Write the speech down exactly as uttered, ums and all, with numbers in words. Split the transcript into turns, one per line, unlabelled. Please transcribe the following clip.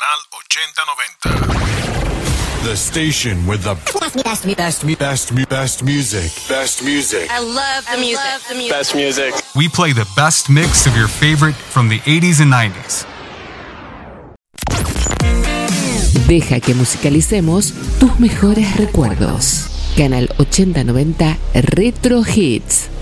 Canal ochenta noventa. The station with the best, best, best, best, best music. Best music.
I love the music. Love the music.
Best music.
We play the best mix of your favorite from the eighties and nineties.
Deja que musicalicemos tus mejores recuerdos. Canal ochenta noventa Retro Hits.